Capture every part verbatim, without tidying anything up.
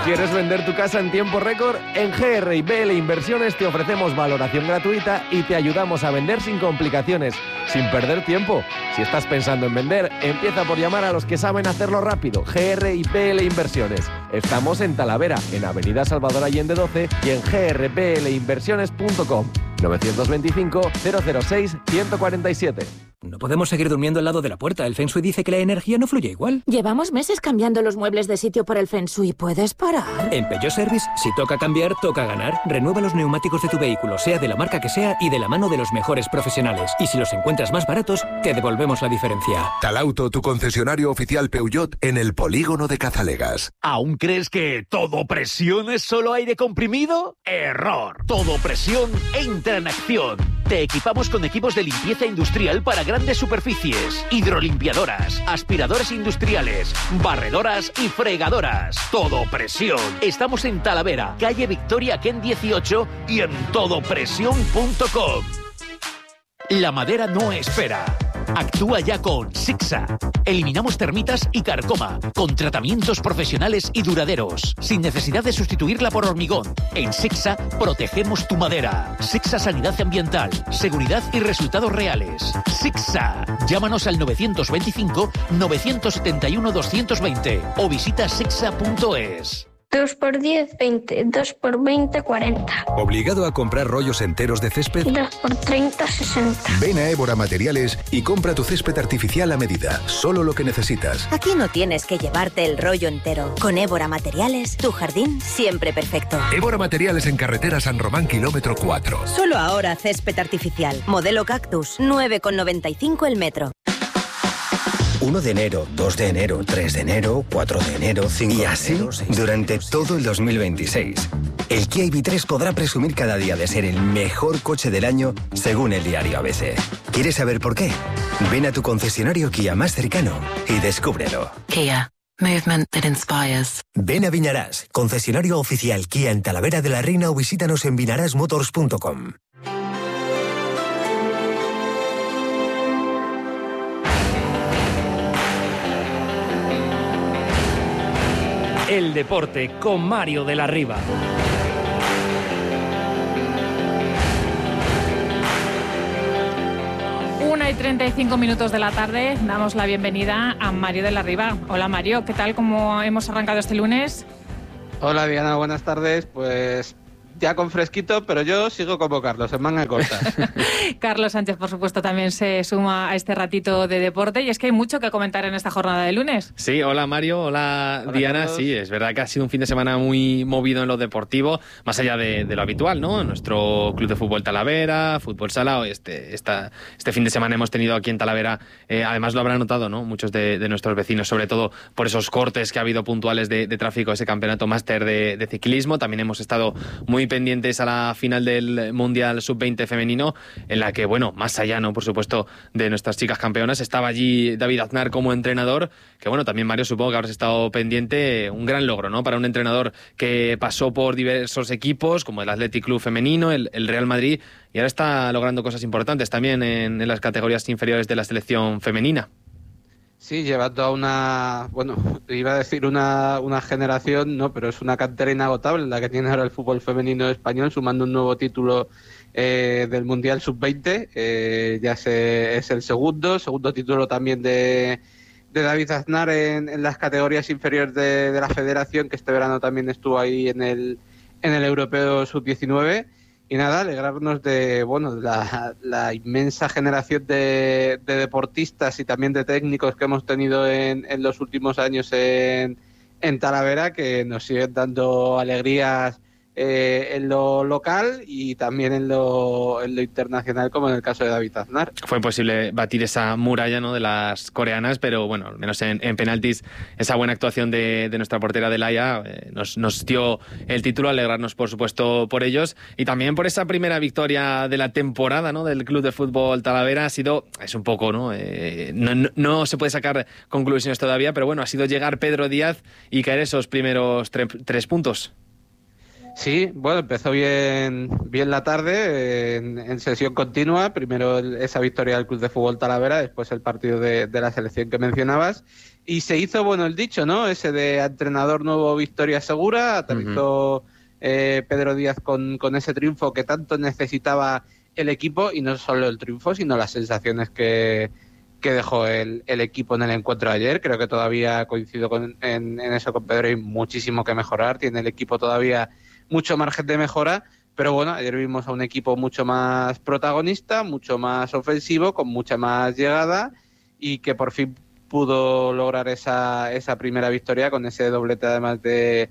¿Quieres vender tu casa en tiempo récord? En G R y B L Inversiones te ofrecemos valoración gratuita y te ayudamos a vender sin complicaciones, sin perder tiempo. Si estás pensando en vender, empieza por llamar a los que saben hacerlo rápido. G R y B L Inversiones. Estamos en Talavera, en Avenida Salvador Allende doce y en g r b l inversiones punto com. nueve dos cinco, cero cero seis, uno cuatro siete. No podemos seguir durmiendo al lado de la puerta. El Feng Shui dice que la energía no fluye igual. Llevamos meses cambiando los muebles de sitio por el Feng Shui. ¿Puedes parar? En Peugeot Service, si toca cambiar, toca ganar. Renueva los neumáticos de tu vehículo, sea de la marca que sea y de la mano de los mejores profesionales. Y si los encuentras más baratos, te devolvemos la diferencia. Talauto, tu concesionario oficial Peugeot en el polígono de Cazalegas. ¿Aún crees que todo presión es solo aire comprimido? ¡Error! Todo presión entra en acción. Te equipamos con equipos de limpieza industrial para grandes superficies, hidrolimpiadoras, aspiradores industriales, barredoras y fregadoras. Todo presión. Estamos en Talavera, calle Victoria Ken dieciocho y en todo presión punto com. La madera no espera. Actúa ya con Sixa. Eliminamos termitas y carcoma, con tratamientos profesionales y duraderos, sin necesidad de sustituirla por hormigón. En Sixa protegemos tu madera. Sixa Sanidad Ambiental, seguridad y resultados reales. Sixa. Llámanos al novecientos veinticinco, novecientos setenta y uno, doscientos veinte o visita sixa punto es. dos por diez, veinte. dos por veinte, cuarenta. ¿Obligado a comprar rollos enteros de césped? dos por treinta, sesenta. Ven a Évora Materiales y compra tu césped artificial a medida. Solo lo que necesitas. Aquí no tienes que llevarte el rollo entero. Con Évora Materiales, tu jardín siempre perfecto. Évora Materiales en carretera San Román, kilómetro cuatro. Solo ahora césped artificial. Modelo Cactus, nueve con noventa y cinco el metro. uno de enero, dos de enero, tres de enero, cuatro de enero, cinco de enero... Y así, durante todo el dos mil veintiséis. El Kia I V tres podrá presumir cada día de ser el mejor coche del año, según el diario A B C. ¿Quieres saber por qué? Ven a tu concesionario Kia más cercano y descúbrelo. Kia. Movement that inspires. Ven a Viñarás, concesionario oficial Kia en Talavera de la Reina o visítanos en vinarás motors punto com. El deporte con Mario de la Riva. Una y treinta y cinco minutos de la tarde, damos la bienvenida a Mario de la Riva. Hola Mario, ¿qué tal? ¿Cómo hemos arrancado este lunes? Hola Diana, buenas tardes. Pues ya con fresquito, pero yo sigo como Carlos, en manga corta. Carlos Sánchez, por supuesto, también se suma a este ratito de deporte y es que hay mucho que comentar en esta jornada de lunes. Sí, hola Mario, hola, hola Diana. Carlos. Sí, es verdad que ha sido un fin de semana muy movido en lo deportivo, más allá de, de lo habitual, ¿no? Nuestro club de fútbol Talavera, fútbol sala, este, esta, este fin de semana hemos tenido aquí en Talavera, eh, además lo habrán notado, ¿no? Muchos de, de nuestros vecinos, sobre todo por esos cortes que ha habido puntuales de, de tráfico, ese campeonato máster de, de ciclismo. También hemos estado muy pendientes a la final del Mundial sub veinte femenino, en la que, bueno, más allá, ¿no? Por supuesto, de nuestras chicas campeonas, estaba allí David Aznar como entrenador, que bueno, también Mario, supongo que habrás estado pendiente, un gran logro, ¿no? Para un entrenador que pasó por diversos equipos, como el Athletic Club femenino, el, el Real Madrid, y ahora está logrando cosas importantes también en, en las categorías inferiores de la selección femenina. Sí, llevando a una, bueno, iba a decir una, una generación, no, pero es una cantera inagotable la que tiene ahora el fútbol femenino español, sumando un nuevo título eh, del Mundial sub veinte, eh, ya se, es el segundo, segundo título también de, de David Aznar en, en las categorías inferiores de, de la federación, que este verano también estuvo ahí en el, en el Europeo sub diecinueve. Y nada, alegrarnos de bueno de la, la inmensa generación de, de deportistas y también de técnicos que hemos tenido en, en los últimos años en, en Talavera, que nos siguen dando alegrías eh, en lo local y también en lo, en lo internacional, como en el caso de David Aznar. Fue posible batir esa muralla, ¿no?, de las coreanas, pero bueno, al menos en, en penaltis, esa buena actuación de, de nuestra portera Delaya eh, nos, nos dio el título, alegrarnos por supuesto por ellos y también por esa primera victoria de la temporada, ¿no?, del Club de Fútbol Talavera. Ha sido, es un poco, ¿no? Eh, no, no, no se puede sacar conclusiones todavía, pero bueno, ha sido llegar Pedro Díaz y caer esos primeros tre- tres puntos. Sí, bueno, empezó bien bien la tarde, en, en sesión continua. Primero esa victoria del Club de Fútbol Talavera, después el partido de, de la selección que mencionabas. y se hizo, bueno, el dicho, ¿no? Ese de entrenador nuevo, victoria segura. Aterrizó uh-huh. eh, Pedro Díaz con, con ese triunfo que tanto necesitaba el equipo, y no solo el triunfo, sino las sensaciones que, que dejó el, el equipo en el encuentro de ayer. Creo que todavía coincido con, en, en eso con Pedro, hay muchísimo que mejorar. Tiene el equipo todavía mucho margen de mejora, pero bueno, ayer vimos a un equipo mucho más protagonista, mucho más ofensivo, con mucha más llegada, y que por fin pudo lograr esa, esa primera victoria con ese doblete además de,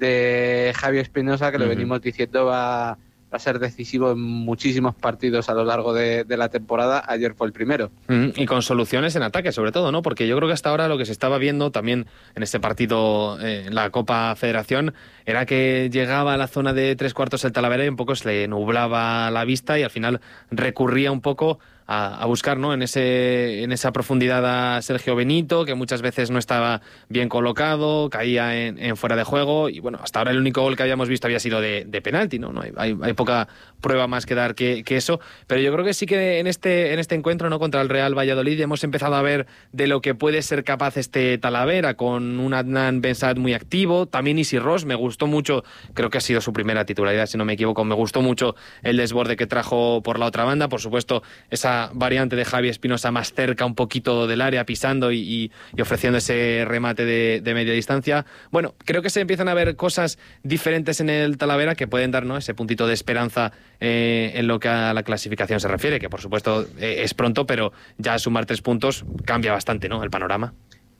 de Javi Espinosa, que uh-huh. lo venimos diciendo va, va a ser decisivo en muchísimos partidos a lo largo de, de la temporada. Ayer fue el primero. Uh-huh. Y con soluciones en ataque, sobre todo, ¿no? Porque yo creo que hasta ahora lo que se estaba viendo también en este partido, eh, en la Copa Federación, era que llegaba a la zona de tres cuartos el Talavera y un poco se le nublaba la vista, y al final recurría un poco a, a buscar, ¿no?, en ese en esa profundidad a Sergio Benito, que muchas veces no estaba bien colocado, caía en, en fuera de juego, y bueno, hasta ahora el único gol que habíamos visto había sido de, de penalti, ¿no? no hay, hay, hay poca prueba más que dar que, que eso, pero yo creo que sí que en este en este encuentro, ¿no?, contra el Real Valladolid hemos empezado a ver de lo que puede ser capaz este Talavera, con un Adnan Bensat muy activo, también Isi Ross, me gustó mucho, creo que ha sido su primera titularidad, si no me equivoco, me gustó mucho el desborde que trajo por la otra banda, por supuesto esa variante de Javi Espinosa más cerca un poquito del área, pisando y, y, y ofreciendo ese remate de, de media distancia. Bueno, creo que se empiezan a ver cosas diferentes en el Talavera que pueden dar, ¿no?, ese puntito de esperanza eh, en lo que a la clasificación se refiere, que por supuesto eh, es pronto, pero ya sumar tres puntos cambia bastante, ¿no?, el panorama.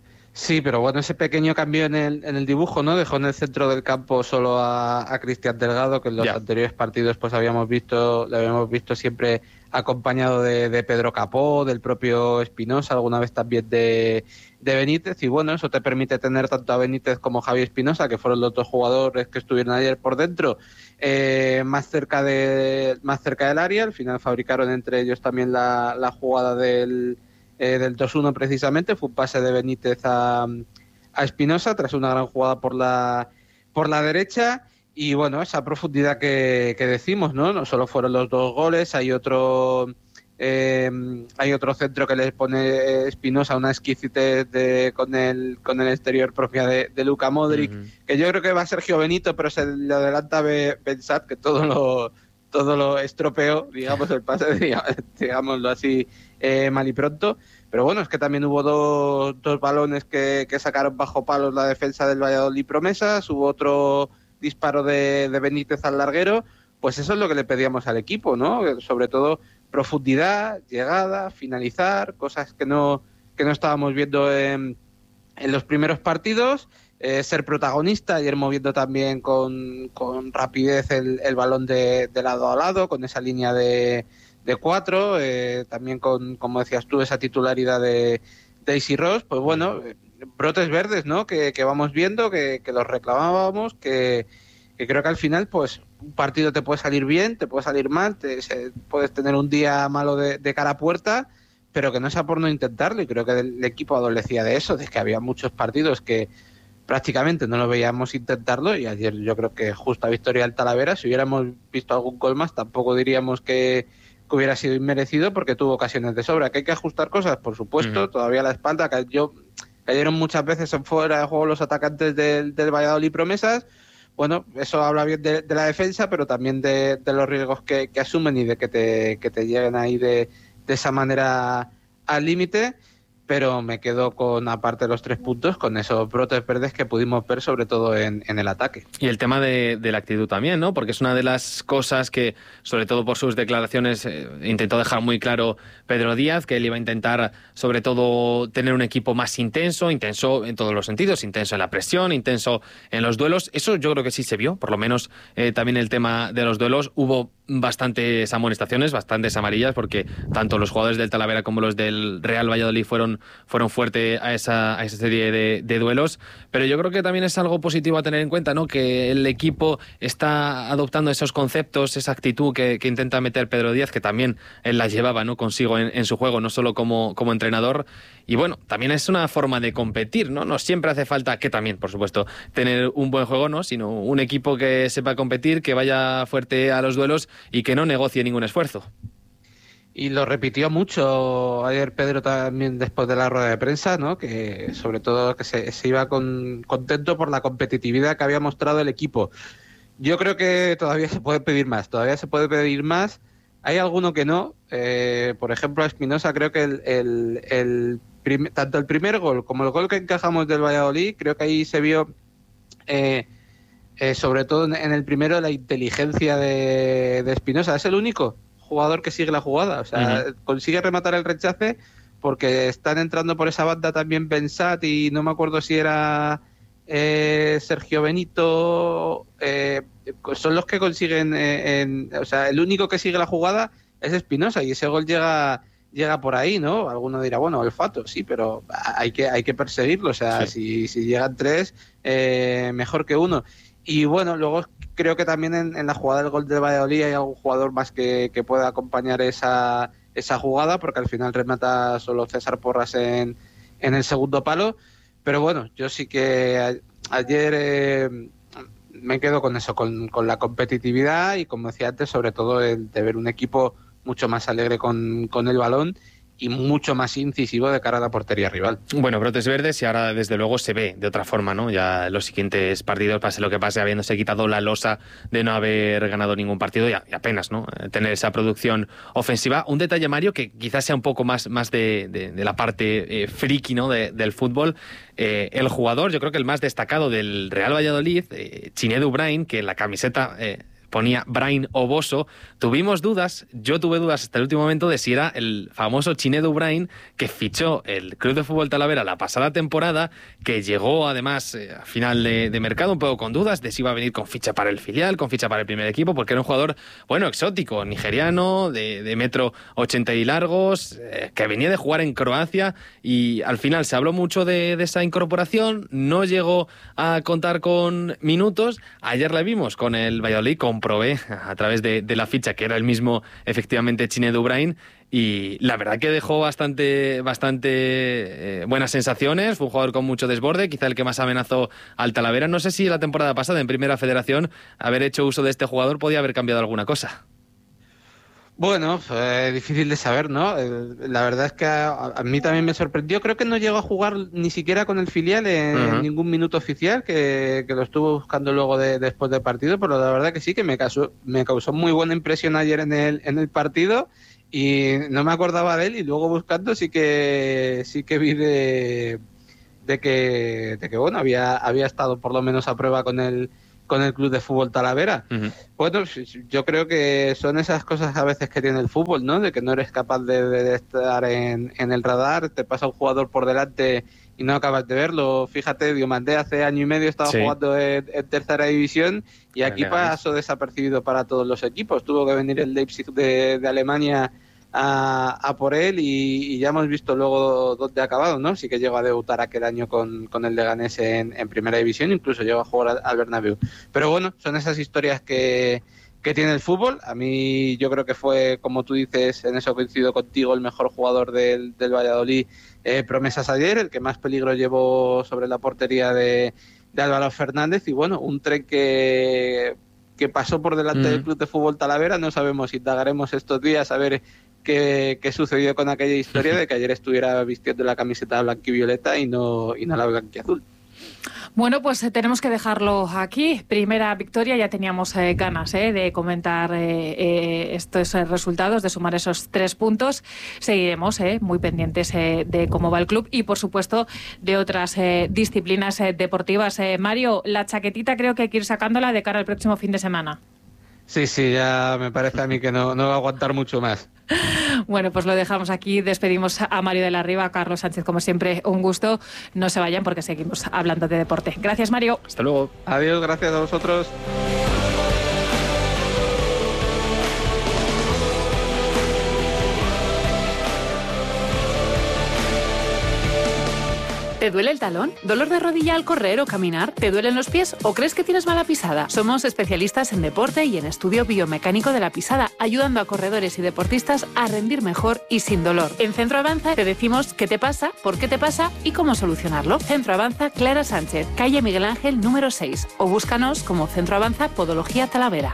Sí, pero bueno, ese pequeño cambio en el, en el dibujo, ¿no? Dejó en el centro del campo solo a, a Cristian Delgado, que en los yeah. anteriores partidos pues habíamos visto, le habíamos visto siempre acompañado de, de Pedro Capó, del propio Espinosa, alguna vez también de, de Benítez, y bueno, eso te permite tener tanto a Benítez como a Javi Espinosa, que fueron los dos jugadores que estuvieron ayer por dentro, eh, más cerca de más cerca del área. Al final fabricaron entre ellos también la, la jugada del Eh, del dos uno precisamente. Fue un pase de Benítez a, a Espinosa tras una gran jugada por la por la derecha, y bueno, esa profundidad que, que decimos, ¿no? No solo fueron los dos goles, hay otro eh, hay otro centro que le pone Espinosa, una exquisitez de, con el con el exterior propia de, de Luka Modric, uh-huh. que yo creo que va a Sergio Benito, pero se le adelanta Bensat, que todo lo todo lo estropeó, digamos, el pase, digámoslo así, eh, mal y pronto. Pero bueno, es que también hubo dos, dos balones que, que sacaron bajo palos la defensa del Valladolid Promesas, hubo otro disparo de, de Benítez al larguero. Pues eso es lo que le pedíamos al equipo, ¿no? Sobre todo profundidad, llegada, finalizar, cosas que no, que no estábamos viendo en, en los primeros partidos. Eh, ser protagonista, ir moviendo también con, con rapidez el, el balón de, de lado a lado, con esa línea de, de cuatro, eh, también con, como decías tú, esa titularidad de Isi Ross. Pues bueno, brotes verdes, ¿no?, que, que vamos viendo, que, que los reclamábamos, que, que creo que al final pues un partido te puede salir bien, te puede salir mal, te, se, puedes tener un día malo de, de cara a puerta, pero que no sea por no intentarlo, y creo que el, el equipo adolecía de eso, de que había muchos partidos que prácticamente no lo veíamos intentarlo, y ayer yo creo que justa victoria del Talavera. Si hubiéramos visto algún gol más, tampoco diríamos que, que hubiera sido inmerecido, porque tuvo ocasiones de sobra. ¿Que hay que ajustar cosas? Por supuesto, uh-huh. todavía la espalda cayó, cayeron muchas veces en fuera de juego los atacantes del, del Valladolid Promesas. Bueno, eso habla bien de, de la defensa, pero también de, de los riesgos que, que asumen y de que te, que te lleguen ahí de, de esa manera al límite. Pero me quedo con, aparte de los tres puntos, con esos brotes verdes que pudimos ver, sobre todo en, en el ataque. Y el tema de, de la actitud también, ¿no? Porque es una de las cosas que, sobre todo por sus declaraciones, eh, intentó dejar muy claro Pedro Díaz, que él iba a intentar, sobre todo, tener un equipo más intenso, intenso en todos los sentidos, intenso en la presión, intenso en los duelos. Eso yo creo que sí se vio, por lo menos eh, también el tema de los duelos. Hubo bastantes amonestaciones, bastantes amarillas, porque tanto los jugadores del Talavera como los del Real Valladolid fueron, fueron fuertes a esa, a esa serie de, de duelos, pero yo creo que también es algo positivo a tener en cuenta, ¿no?, que el equipo está adoptando esos conceptos, esa actitud que, que intenta meter Pedro Díaz, que también él la llevaba, ¿no?, consigo en, en su juego, no solo como, como entrenador. Y bueno, también es una forma de competir, ¿no? No siempre hace falta, que también, por supuesto, tener un buen juego, ¿no?, sino un equipo que sepa competir, que vaya fuerte a los duelos y que no negocie ningún esfuerzo. y lo repitió mucho ayer Pedro también después de la rueda de prensa, ¿no? Que sobre todo que se, se iba con, contento por la competitividad que había mostrado el equipo. Yo creo que todavía se puede pedir más, todavía se puede pedir más. Hay alguno que no, eh, por ejemplo a Espinosa creo que el, el, el prim, tanto el primer gol como el gol que encajamos del Valladolid, creo que ahí se vio eh, eh, sobre todo en el primero la inteligencia de Espinosa. Es el único jugador que sigue la jugada, o sea, uh-huh. consigue rematar el rechace porque están entrando por esa banda también Bensat y no me acuerdo si era eh, Sergio Benito, eh, son los que consiguen, eh, en, o sea, el único que sigue la jugada es Espinosa y ese gol llega llega por ahí, ¿no? Alguno dirá, bueno, olfato, sí, pero hay que hay que perseguirlo, o sea, sí. si, si llegan tres, eh, mejor que uno. Y bueno, luego creo que también en, en la jugada del gol del Valladolid hay algún jugador más que, que pueda acompañar esa, esa jugada, porque al final remata solo César Porras en, en el segundo palo. Pero bueno, yo sí que a, ayer eh, me quedo con eso, con, con la competitividad y, como decía antes, sobre todo el de ver un equipo mucho más alegre con, con el balón y mucho más incisivo de cara a la portería rival. Bueno, brotes verdes y ahora desde luego se ve de otra forma, ¿no? Ya los siguientes partidos, pase lo que pase, habiéndose quitado la losa de no haber ganado ningún partido y, y apenas, ¿no? Tener esa producción ofensiva. Un detalle, Mario, que quizás sea un poco más, más de, de, de la parte eh, friki, ¿no? De, del fútbol. Eh, el jugador, yo creo que el más destacado del Real Valladolid, eh, Chinedu Brain, que en la camiseta Eh, ponía Brain Oboso, tuvimos dudas, yo tuve dudas hasta el último momento de si era el famoso Chinedu Brain que fichó el Club de Fútbol Talavera la pasada temporada, que llegó además eh, a final de, de mercado un poco con dudas de si iba a venir con ficha para el filial, con ficha para el primer equipo, porque era un jugador, bueno, exótico, nigeriano, de, de metro ochenta y largos, eh, que venía de jugar en Croacia y al final se habló mucho de, de esa incorporación, no llegó a contar con minutos, ayer la vimos con el Valladolid, con comprobé a través de, de la ficha que era el mismo efectivamente Chinedu Brain y la verdad que dejó bastante bastante eh, buenas sensaciones, fue un jugador con mucho desborde, quizá el que más amenazó al Talavera. No sé si la temporada pasada en Primera Federación haber hecho uso de este jugador podía haber cambiado alguna cosa. Bueno, eh, difícil de saber, ¿no? Eh, la verdad es que a, a mí también me sorprendió. Creo que no llegó a jugar ni siquiera con el filial en, uh-huh. en ningún minuto oficial, que, que lo estuvo buscando luego de, después del partido, pero la verdad que sí, que me causó, me causó muy buena impresión ayer en el, en el partido y no me acordaba de él y luego buscando sí que sí que vi de, de que de que bueno había había estado por lo menos a prueba con el con el Club de Fútbol Talavera. Uh-huh. Bueno, yo creo que son esas cosas a veces que tiene el fútbol, ¿no? De que no eres capaz de, de estar en, en el radar, te pasa un jugador por delante y no acabas de verlo. Fíjate, Diomandé hace año y medio estaba sí. jugando en, en tercera división y aquí pasó desapercibido para todos los equipos. Tuvo que venir el Leipzig de, de Alemania a, a por él y, y ya hemos visto luego dónde ha acabado, ¿no? Sí que llegó a debutar aquel año con, con el Leganés en, en primera división, incluso llegó a jugar al, al Bernabéu. Pero bueno, son esas historias que, que tiene el fútbol. A mí yo creo que fue, como tú dices, en eso coincido contigo, el mejor jugador del, del Valladolid, eh, promesas ayer, el que más peligro llevó sobre la portería de, de Álvaro Fernández y bueno, un tren que, que pasó por delante mm. del Club de Fútbol Talavera. No sabemos, indagaremos estos días a ver qué, qué sucedió con aquella historia de que ayer estuviera vistiendo la camiseta blanquivioleta y no, y no la blanquiazul. Bueno, pues eh, tenemos que dejarlo aquí. Primera victoria, ya teníamos eh, ganas eh, de comentar eh, eh, estos eh, resultados, de sumar esos tres puntos. Seguiremos eh, muy pendientes eh, de cómo va el club y, por supuesto, de otras eh, disciplinas eh, deportivas. Eh, Mario, la chaquetita creo que hay que ir sacándola de cara al próximo fin de semana. Sí, sí, ya me parece a mí que no, no va a aguantar mucho más. Bueno, pues lo dejamos aquí. Despedimos a Mario de la Riva, Carlos Sánchez, como siempre, un gusto. No se vayan porque seguimos hablando de deporte. Gracias, Mario. Hasta luego. Adiós, gracias a vosotros. ¿Te duele el talón? ¿Dolor de rodilla al correr o caminar? ¿Te duelen los pies o crees que tienes mala pisada? Somos especialistas en deporte y en estudio biomecánico de la pisada, ayudando a corredores y deportistas a rendir mejor y sin dolor. En Centro Avanza te decimos qué te pasa, por qué te pasa y cómo solucionarlo. Centro Avanza Clara Sánchez, calle Miguel Ángel número seis, o búscanos como Centro Avanza Podología Talavera.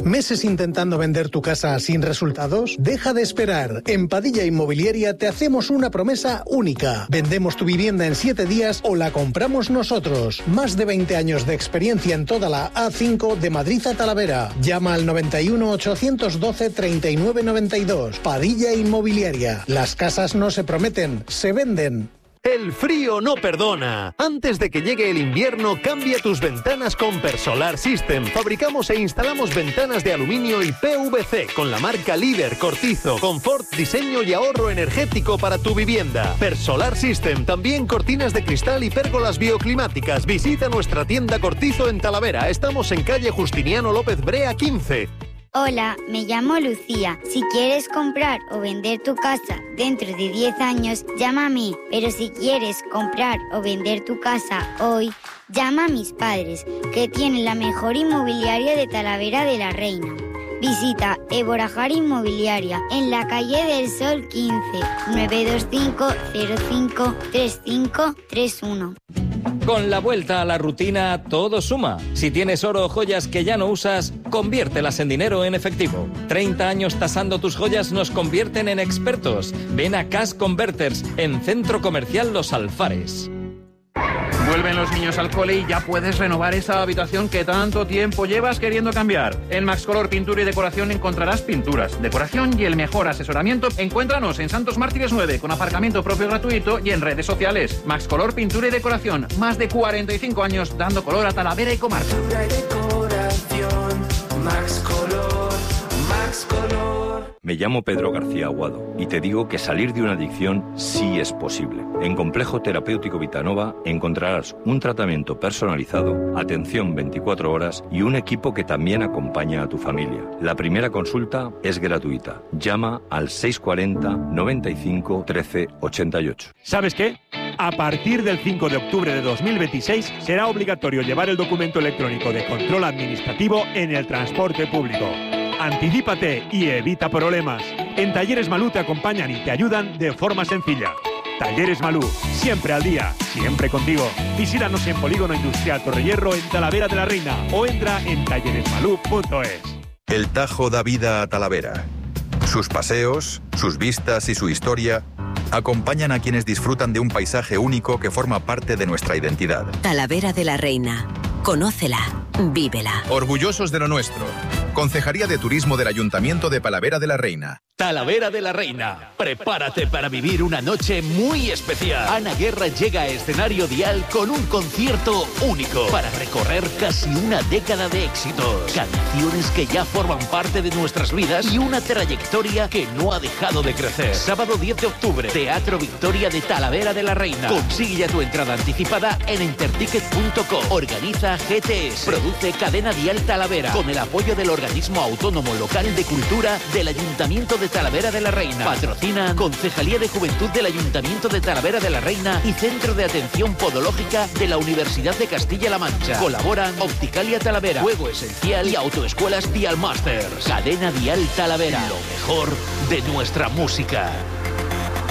¿Meses intentando vender tu casa sin resultados? Deja de esperar. En Padilla Inmobiliaria te hacemos una promesa única. Vendemos tu vivienda en siete días o la compramos nosotros. Más de veinte años de experiencia en toda la A cinco de Madrid a Talavera. Llama al noventa y uno, ochocientos doce, treinta y nueve noventa y dos. Padilla Inmobiliaria. Las casas no se prometen, se venden. El frío no perdona. Antes de que llegue el invierno, cambia tus ventanas con Persolar System. Fabricamos e instalamos ventanas de aluminio y P V C con la marca líder Cortizo. Confort, diseño y ahorro energético para tu vivienda. Persolar System. También cortinas de cristal y pérgolas bioclimáticas. Visita nuestra tienda Cortizo en Talavera. Estamos en calle Justiniano López Brea quince. Hola, me llamo Lucía. Si quieres comprar o vender tu casa dentro de diez años, llama a mí. Pero si quieres comprar o vender tu casa hoy, llama a mis padres, que tienen la mejor inmobiliaria de Talavera de la Reina. Visita Eborajar Inmobiliaria en la calle del Sol quince, nueve dos cinco, cero cinco, tres cinco tres uno. Con la vuelta a la rutina, todo suma. Si tienes oro o joyas que ya no usas, conviértelas en dinero en efectivo. treinta años tasando tus joyas nos convierten en expertos. Ven a Cash Converters, en Centro Comercial Los Alfares. Vuelven los niños al cole y ya puedes renovar esa habitación que tanto tiempo llevas queriendo cambiar. En Max Color Pintura y Decoración encontrarás pinturas, decoración y el mejor asesoramiento. Encuéntranos en Santos Mártires nueve con aparcamiento propio gratuito y en redes sociales. Max Color Pintura y Decoración, más de cuarenta y cinco años dando color a Talavera y comarca. Max Color, Max Color. Me llamo Pedro García Aguado y te digo que salir de una adicción sí es posible. En Complejo Terapéutico Vitanova encontrarás un tratamiento personalizado, atención veinticuatro horas y un equipo que también acompaña a tu familia. La primera consulta es gratuita. Llama al seiscientos cuarenta, noventa y cinco, trece, ochenta y ocho. ¿Sabes qué? A partir del cinco de octubre de dos mil veintiséis será obligatorio llevar el documento electrónico de control administrativo en el transporte público. Anticípate y evita problemas. En Talleres Malú te acompañan y te ayudan de forma sencilla. Talleres Malú, siempre al día, siempre contigo. Visítanos en Polígono Industrial Torrehierro en Talavera de la Reina o entra en talleres malú punto es. El Tajo da vida a Talavera. Sus paseos, sus vistas y su historia acompañan a quienes disfrutan de un paisaje único que forma parte de nuestra identidad. Talavera de la Reina. Conócela, vívela. Orgullosos de lo nuestro. Concejalía de Turismo del Ayuntamiento de Talavera de la Reina. Talavera de la Reina. Prepárate para vivir una noche muy especial. Ana Guerra llega a Escenario Dial con un concierto único para recorrer casi una década de éxitos. Canciones que ya forman parte de nuestras vidas y una trayectoria que no ha dejado de crecer. Sábado diez de octubre, Teatro Victoria de Talavera de la Reina. Consigue ya tu entrada anticipada en interticket punto com. Organiza G T S. Produce Cadena Dial Talavera con el apoyo del Organismo Autónomo Local de Cultura del Ayuntamiento de Talavera de la Reina. Patrocina Concejalía de Juventud del Ayuntamiento de Talavera de la Reina y Centro de Atención Podológica de la Universidad de Castilla-La Mancha. Colaboran Opticalia Talavera, Juego Esencial y Autoescuelas Dial Masters. Cadena Dial Talavera, lo mejor de nuestra música.